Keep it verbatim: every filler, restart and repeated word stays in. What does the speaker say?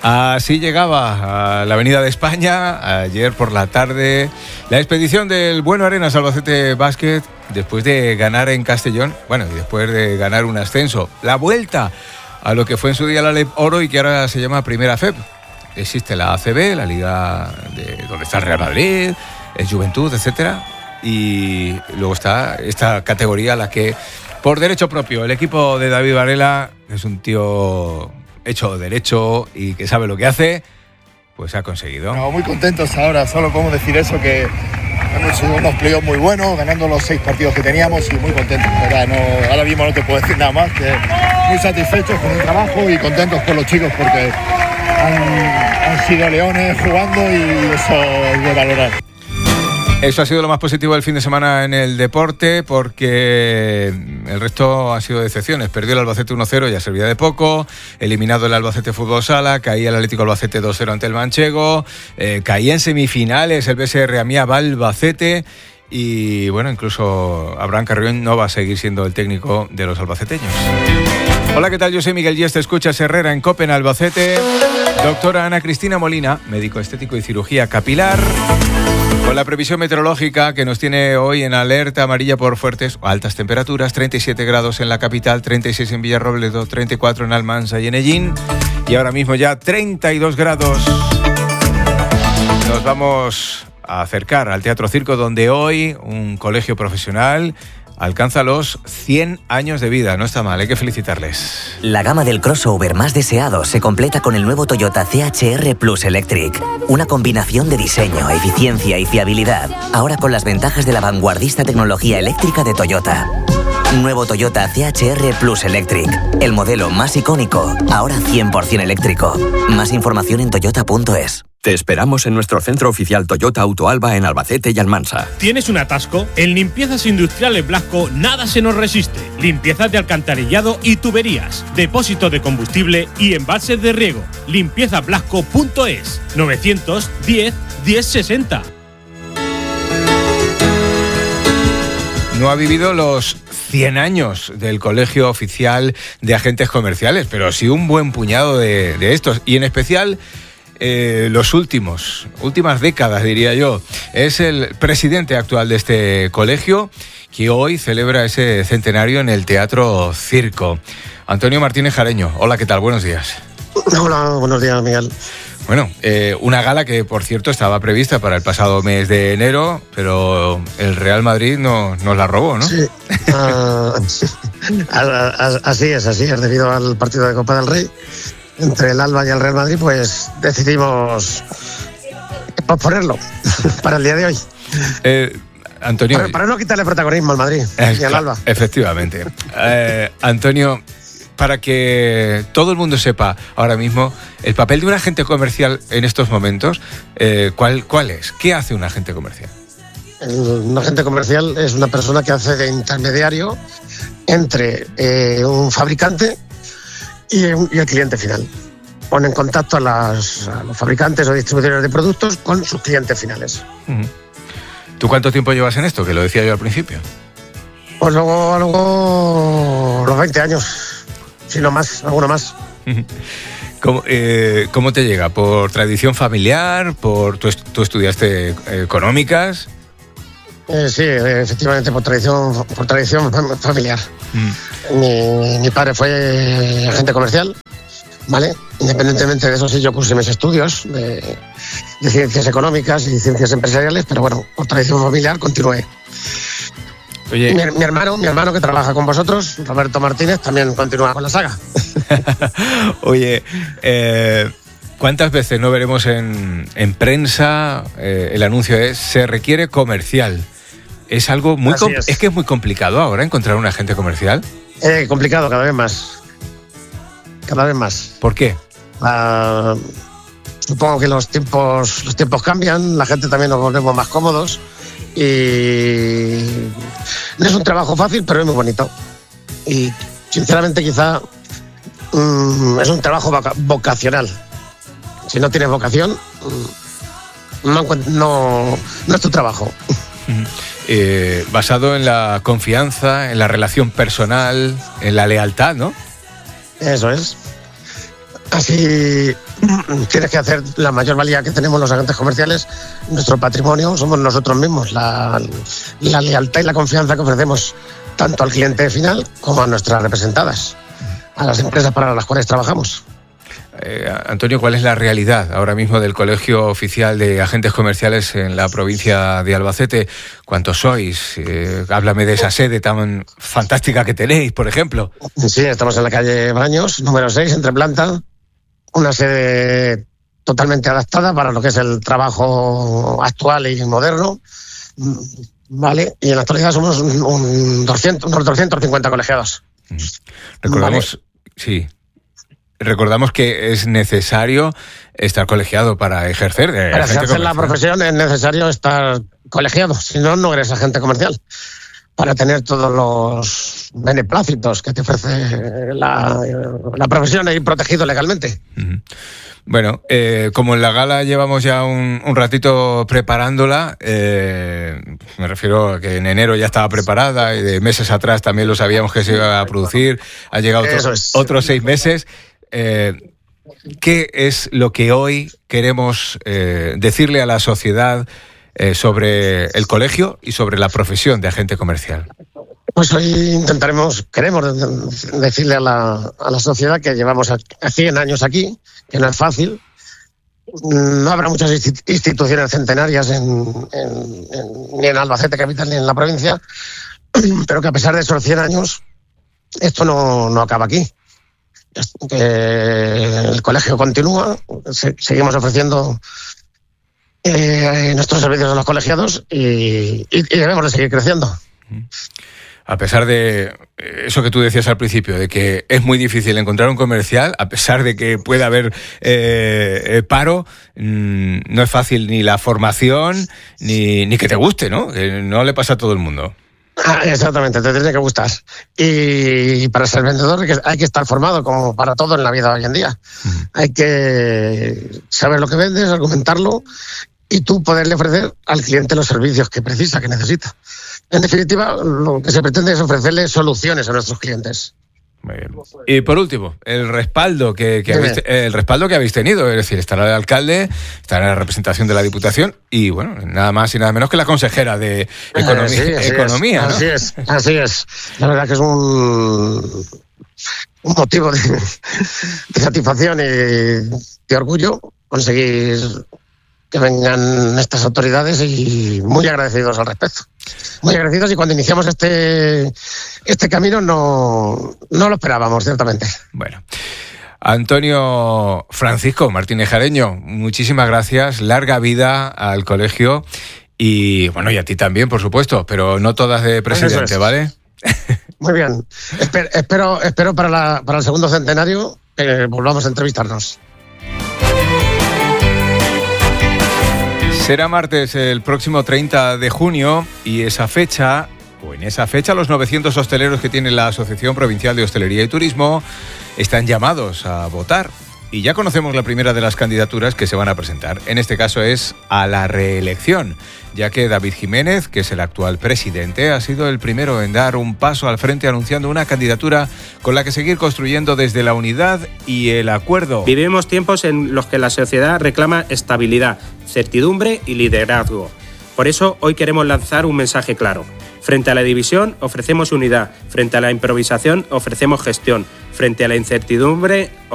Así llegaba a la Avenida de España ayer por la tarde la expedición del Bueno Arenas Albacete Basket, después de ganar en Castellón, bueno, y después de ganar un ascenso, la vuelta a lo que fue en su día la Alep Oro y que ahora se llama Primera F E B. Existe la A C B, la liga de donde está el Real Madrid, el Juventud, etcétera, y luego está esta categoría a la que, por derecho propio, el equipo de David Varela, que es un tío hecho derecho y que sabe lo que hace, pues ha conseguido. No, muy contentos ahora, solo podemos decir eso, que hemos hecho unos playoffs muy buenos, ganando los seis partidos que teníamos y muy contentos, ¿verdad? No, ahora mismo no te puedo decir nada más, que muy satisfechos con el trabajo y contentos por los chicos porque han, han sido leones jugando y eso es de valorar. Eso ha sido lo más positivo del fin de semana en el deporte, porque el resto ha sido decepciones. Perdió el Albacete uno cero, ya servía de poco. Eliminado el Albacete Fútbol Sala, caía el Atlético Albacete dos cero ante el Manchego. Eh, caía en semifinales el B S R Amiab Albacete. Y bueno, incluso Abraham Carrión no va a seguir siendo el técnico de los albaceteños. Hola, ¿qué tal? Yo soy Miguel Díaz, te escuchas Herrera en Copen, Albacete. Doctora Ana Cristina Molina, médico estético y cirugía capilar. Con la previsión meteorológica que nos tiene hoy en alerta amarilla por fuertes o altas temperaturas, treinta y siete grados en la capital, treinta y seis en Villarrobledo, treinta y cuatro en Almansa y en Ellín, y ahora mismo ya treinta y dos grados. Nos vamos a acercar al Teatro Circo, donde hoy un colegio profesional alcanza los cien años de vida. No está mal, hay que felicitarles. La gama del crossover más deseado se completa con el nuevo Toyota C H R Plus Electric. Una combinación de diseño, eficiencia y fiabilidad. Ahora con las ventajas de la vanguardista tecnología eléctrica de Toyota. Nuevo Toyota C H R Plus Electric. El modelo más icónico, ahora cien por ciento eléctrico. Más información en toyota punto es. Te esperamos en nuestro centro oficial Toyota Autoalba en Albacete y Almansa. ¿Tienes un atasco? En Limpiezas Industriales Blasco nada se nos resiste. Limpiezas de alcantarillado y tuberías, depósito de combustible y embalses de riego. limpieza blasco punto es. novecientos diez diez sesenta. No ha vivido los cien años del Colegio Oficial de Agentes Comerciales, pero sí un buen puñado de, de estos, y en especial eh, los últimos, últimas décadas, diría yo. Es el presidente actual de este colegio, que hoy celebra ese centenario en el Teatro Circo. Antonio Martínez Jareño, hola, ¿qué tal? Buenos días. Hola, buenos días, Miguel. Bueno, eh, una gala que, por cierto, estaba prevista para el pasado mes de enero, pero el Real Madrid no, nos la robó, ¿no? Sí, uh, así es, así es. Debido al partido de Copa del Rey entre el Alba y el Real Madrid, pues decidimos posponerlo para el día de hoy. Eh, Antonio... Para, para no quitarle protagonismo al Madrid eh, y al Alba. Efectivamente. Eh, Antonio... Para que todo el mundo sepa ahora mismo el papel de un agente comercial en estos momentos, eh, ¿cuál, ¿cuál es? ¿Qué hace un agente comercial? Un agente comercial es una persona que hace de intermediario entre eh, un fabricante y, y el cliente final. Pone en contacto a, las, a los fabricantes o distribuidores de productos con sus clientes finales. Uh-huh. ¿Tú cuánto tiempo llevas en esto? Que lo decía yo al principio. Pues luego, luego los veinte años. Si no más, alguno más. ¿Cómo, eh, ¿Cómo te llega? ¿Por tradición familiar? ¿Por tú, tú estudiaste eh, económicas? Eh, sí, efectivamente, por tradición, por tradición familiar. Mm. Mi, mi padre fue agente comercial, ¿vale? Independientemente de eso, sí, yo cursé mis estudios de, de ciencias económicas y ciencias empresariales, pero bueno, por tradición familiar continué. Oye. Mi, mi hermano, mi hermano que trabaja con vosotros, Roberto Martínez, también continúa con la saga. Oye, eh, ¿cuántas veces no veremos en, en prensa eh, el anuncio de se requiere comercial? Es algo muy com- es. es que es muy complicado ahora encontrar un agente comercial. Eh, complicado cada vez más. Cada vez más. ¿Por qué? Uh, supongo que los tiempos, los tiempos cambian, la gente también nos volvemos más cómodos. Y no es un trabajo fácil, pero es muy bonito. Y sinceramente quizá mmm, es un trabajo voca- vocacional. Si no tienes vocación, no, no, no es tu trabajo. Eh, basado en la confianza, en la relación personal, en la lealtad, ¿no? Eso es. Así tienes que hacer la mayor valía que tenemos los agentes comerciales, nuestro patrimonio, somos nosotros mismos, la, la lealtad y la confianza que ofrecemos tanto al cliente final como a nuestras representadas, a las empresas para las cuales trabajamos. Eh, Antonio, ¿cuál es la realidad ahora mismo del Colegio Oficial de Agentes Comerciales en la provincia de Albacete? ¿Cuántos sois? Eh, háblame de esa sede tan fantástica que tenéis, por ejemplo. Sí, estamos en la calle Baños, número seis, entre planta, una sede totalmente adaptada para lo que es el trabajo actual y moderno, ¿vale? Y en la actualidad somos un, un doscientos, unos doscientos cincuenta colegiados. Recordamos, ¿vale? Sí. Recordamos que es necesario estar colegiado para ejercer. Eh, para ejercer la profesión es necesario estar colegiado, si no, no eres agente comercial. Para tener todos los beneplácitos que te ofrece la, la profesión e ir protegido legalmente. Uh-huh. Bueno, eh, como en la gala llevamos ya un, un ratito preparándola, eh, me refiero a que en enero ya estaba preparada y de meses atrás también lo sabíamos que se iba a producir, ha llegado otro, es. otros seis meses. Eh, ¿Qué es lo que hoy queremos eh, decirle a la sociedad eh, sobre el colegio y sobre la profesión de agente comercial? Pues hoy intentaremos, queremos decirle a la, a la sociedad que llevamos a cien años aquí, que no es fácil. No habrá muchas instituciones centenarias en, en, en, ni en Albacete capital ni en la provincia, pero que a pesar de esos cien años, esto no, no acaba aquí. Que el colegio continúa, se, seguimos ofreciendo eh, nuestros servicios a los colegiados y, y, y debemos de seguir creciendo. A pesar de eso que tú decías al principio, de que es muy difícil encontrar un comercial, a pesar de que puede haber eh, paro, mmm, no es fácil ni la formación, ni, ni que te guste, ¿no? Que no le pasa a todo el mundo. Ah, exactamente, te tiene que gustar. Y para ser vendedor hay que, hay que estar formado, como para todo en la vida hoy en día. Mm. Hay que saber lo que vendes, argumentarlo y tú poderle ofrecer al cliente los servicios que precisa, que necesita. En definitiva, lo que se pretende es ofrecerle soluciones a nuestros clientes. Muy bien. Y por último, el respaldo que, que habéis, el respaldo que habéis tenido, es decir, estará el alcalde, estará la representación de la Diputación y, bueno, nada más y nada menos que la consejera de Economía. Eh, sí, así economía, es, ¿no? Así es, así es. La verdad que es un, un motivo de, de satisfacción y de orgullo conseguir que vengan estas autoridades y muy agradecidos al respecto. Muy agradecidos y cuando iniciamos este, este camino no, no lo esperábamos, ciertamente. Bueno, Antonio Francisco Martínez Jareño, muchísimas gracias, larga vida al colegio y bueno, y a ti también, por supuesto, pero no todas de presidente, es. ¿Vale? Muy bien, espero, espero, espero para, la, para el segundo centenario que volvamos a entrevistarnos. Será martes el próximo treinta de junio y esa fecha, o en esa fecha, los novecientos hosteleros que tiene la Asociación Provincial de Hostelería y Turismo están llamados a votar. Y ya conocemos la primera de las candidaturas que se van a presentar. En este caso es a la reelección, ya que David Jiménez, que es el actual presidente, ha sido el primero en dar un paso al frente anunciando una candidatura con la que seguir construyendo desde la unidad y el acuerdo. Vivimos tiempos en los que la sociedad reclama estabilidad, certidumbre y liderazgo. Por eso hoy queremos lanzar un mensaje claro. Frente a la división ofrecemos unidad, frente a la improvisación ofrecemos gestión, frente a la incertidumbre